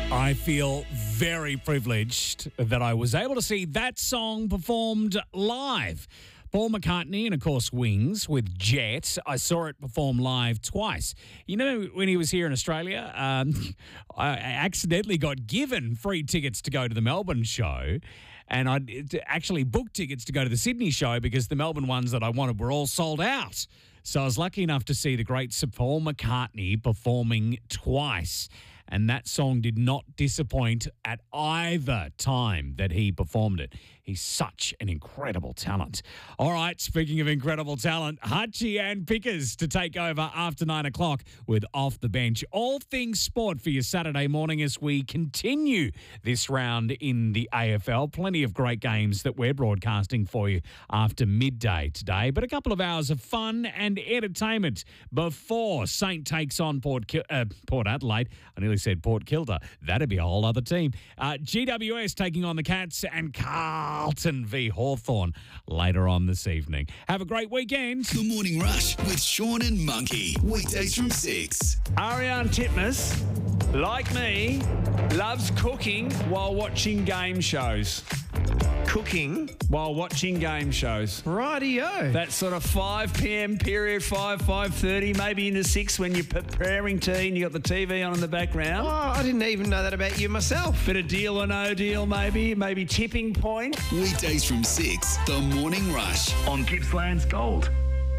I feel very privileged that I was able to see that song performed live. Paul McCartney and, of course, Wings with Jet. I saw it perform live twice. You know, when he was here in Australia, I accidentally got given free tickets to go to the Melbourne show, and I actually booked tickets to go to the Sydney show because the Melbourne ones that I wanted were all sold out. So I was lucky enough to see the great Sir Paul McCartney performing twice. And that song did not disappoint at either time that he performed it. He's such an incredible talent. All right, speaking of incredible talent, Hutchie and Pickers to take over after 9 o'clock with Off the Bench. All things sport for your Saturday morning as we continue this round in the AFL. Plenty of great games that we're broadcasting for you after midday today, but a couple of hours of fun and entertainment before Saint takes on Port Adelaide. I nearly said Port Kilda. That'd be a whole other team. GWS taking on the Cats and Carlton v Hawthorn later on this evening. Have a great weekend. The Morning Rush with Sean and Monkey. Weekdays from 6. Ariane Titmus, like me, loves cooking while watching game shows. Cooking While watching game shows. rightio. That sort of 5 p.m. period, 5:30, maybe into 6 when you're preparing tea and you got the TV on in the background. Oh, I didn't even know that about you myself. Bit of Deal or No Deal, maybe Tipping Point. Weekdays from 6. The Morning Rush. On Gippsland's Gold.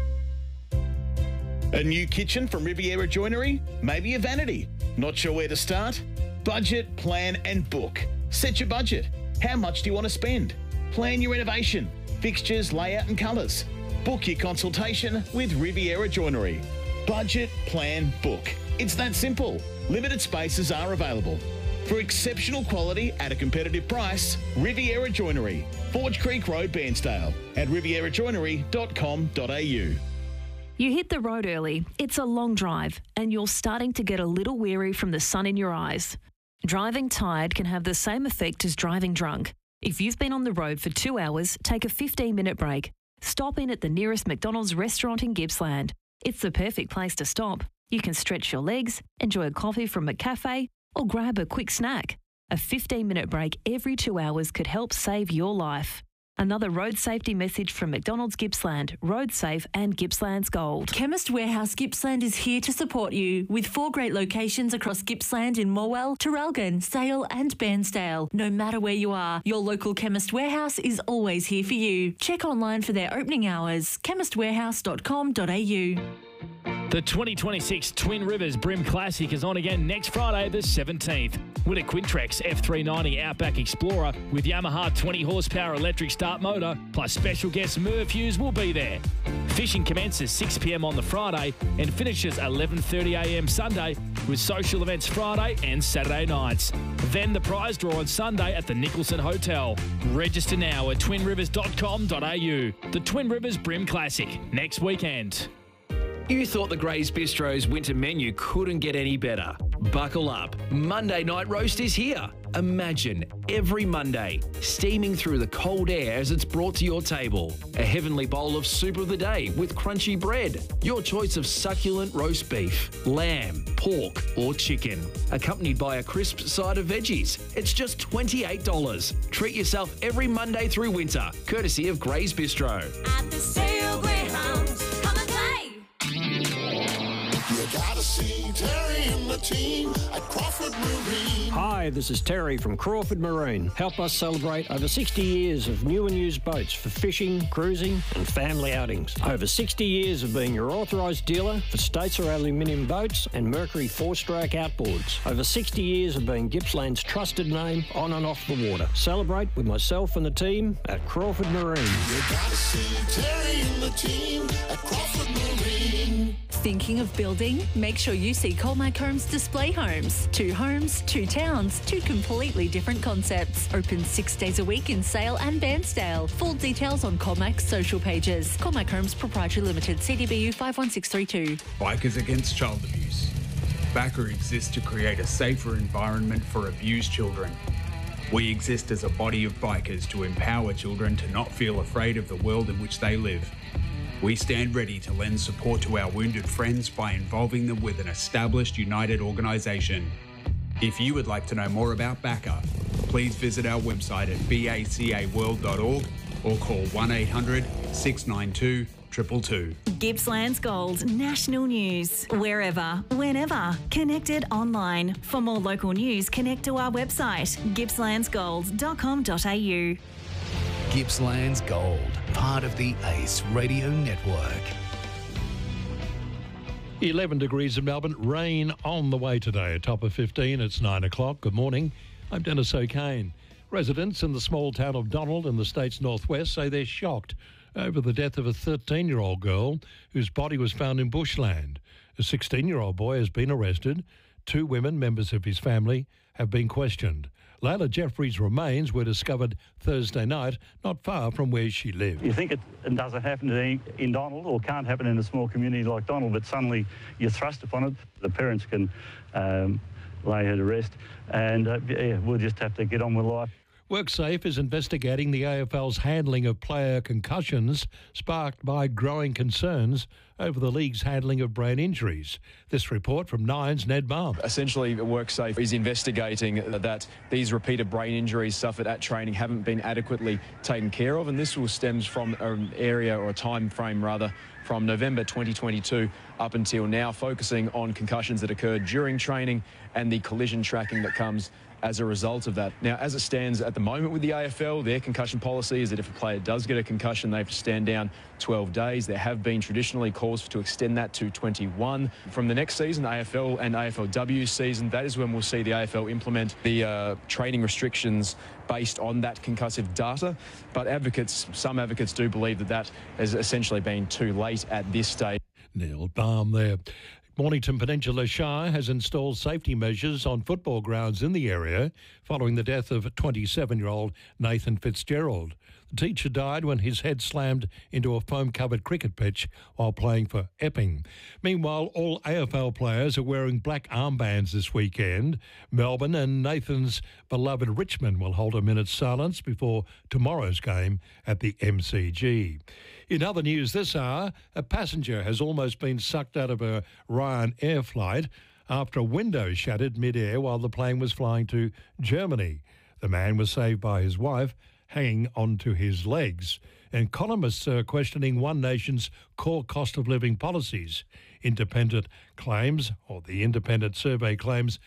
A new kitchen from Riviera Joinery? Maybe a vanity? Not sure where to start? Budget, plan and book. Set your budget. How much do you want to spend? Plan your renovation, fixtures, layout and colours. Book your consultation with Riviera Joinery. Budget, plan, book. It's that simple. Limited spaces are available. For exceptional quality at a competitive price, Riviera Joinery, Forge Creek Road, Bairnsdale, at rivierajoinery.com.au. You hit the road early, it's a long drive, and you're starting to get a little weary from the sun in your eyes. Driving tired can have the same effect as driving drunk. If you've been on the road for 2 hours, take a 15-minute break. Stop in at the nearest McDonald's restaurant in Gippsland. It's the perfect place to stop. You can stretch your legs, enjoy a coffee from McCafe, or grab a quick snack. A 15-minute break every 2 hours could help save your life. Another road safety message from McDonald's Gippsland, Road Safe and Gippsland's Gold. Chemist Warehouse Gippsland is here to support you with 4 great locations across Gippsland in Morwell, Traralgon, Sale and Bairnsdale. No matter where you are, your local Chemist Warehouse is always here for you. Check online for their opening hours, chemistwarehouse.com.au. The 2026 Twin Rivers Brim Classic is on again next Friday, the 17th. With a Quintrex F390 Outback Explorer with Yamaha 20 horsepower electric start motor, plus special guest Merv Hughes will be there. Fishing commences 6 p.m. on the Friday and finishes 11:30 a.m. Sunday with social events Friday and Saturday nights. Then the prize draw on Sunday at the Nicholson Hotel. Register now at twinrivers.com.au. The Twin Rivers Brim Classic, next weekend. You thought the Gray's Bistro's winter menu couldn't get any better. Buckle up. Monday Night Roast is here. Imagine every Monday steaming through the cold air as it's brought to your table. A heavenly bowl of soup of the day with crunchy bread. Your choice of succulent roast beef, lamb, pork or chicken. Accompanied by a crisp side of veggies. It's just $28. Treat yourself every Monday through winter, courtesy of Gray's Bistro. At the Sale Greyhound, come and play. You gotta see Terry and the team at Crawford Marine. Hi, this is Terry from Crawford Marine. Help us celebrate over 60 years of new and used boats for fishing, cruising and family outings. Over 60 years of being your authorised dealer for Statesar aluminium boats and Mercury 4-stroke outboards. Over 60 years of being Gippsland's trusted name on and off the water. Celebrate with myself and the team at Crawford Marine. You gotta see Terry and the team at Crawford Marine. Thinking of building? Make sure you see Colmac Homes Display Homes. 2 homes, 2 towns, 2 completely different concepts. Open 6 days a week in Sale and Bairnsdale. Full details on Colmac's social pages. Colmac Homes Proprietary Limited, CDBU 51632. Bikers Against Child Abuse. BACA exists to create a safer environment for abused children. We exist as a body of bikers to empower children to not feel afraid of the world in which they live. We stand ready to lend support to our wounded friends by involving them with an established, united organisation. If you would like to know more about BACA, please visit our website at bacaworld.org or call 1800 692 222. Gippsland's Gold National News. Wherever, whenever. Connected online. For more local news, connect to our website, gippslandsgold.com.au. Gippsland's Gold, part of the ACE Radio Network. 11 degrees in Melbourne. Rain on the way today. A top of 15. It's 9 o'clock. Good morning. I'm Dennis O'Kane. Residents in the small town of Donald in the state's northwest say they're shocked over the death of a 13-year-old girl whose body was found in bushland. A 16-year-old boy has been arrested. 2 women, members of his family, have been questioned. Layla Jeffries' remains were discovered Thursday night, not far from where she lived. You think it doesn't happen in Donald or can't happen in a small community like Donald, but suddenly you're thrust upon it. The parents can lay her to rest, and we'll just have to get on with life. WorkSafe is investigating the AFL's handling of player concussions, sparked by growing concerns over the league's handling of brain injuries. This report from Nine's Ned Baum. Essentially, WorkSafe is investigating that these repeated brain injuries suffered at training haven't been adequately taken care of, and this will stems from an area, or a time frame rather, from November 2022 up until now, focusing on concussions that occurred during training and the collision tracking that comes as a result of that. Now, as it stands at the moment with the AFL, their concussion policy is that if a player does get a concussion, they have to stand down 12 days. There have been traditionally calls to extend that to 21. From the next season, AFL and AFLW season, that is when we'll see the AFL implement the training restrictions based on that concussive data. But some advocates do believe that that has essentially been too late at this stage. Neil Baum there. Mornington Peninsula Shire has installed safety measures on football grounds in the area following the death of 27-year-old Nathan Fitzgerald. The teacher died when his head slammed into a foam-covered cricket pitch while playing for Epping. Meanwhile, all AFL players are wearing black armbands this weekend. Melbourne and Nathan's beloved Richmond will hold a minute's silence before tomorrow's game at the MCG. In other news this hour, a passenger has almost been sucked out of a Ryanair flight after a window shattered mid-air while the plane was flying to Germany. The man was saved by his wife hanging onto his legs. Economists are questioning One Nation's core cost of living policies. The independent survey claims